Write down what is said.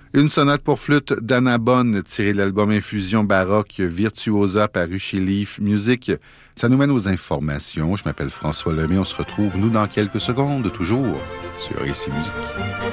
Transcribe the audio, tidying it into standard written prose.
Une sonate pour flûte d'Anna Bonn, tirée de l'album Infusion baroque Virtuosa paru chez Leaf Music. Ça nous mène aux informations. Je m'appelle François Lemay. On se retrouve, nous, dans quelques secondes, toujours sur Ici Musique.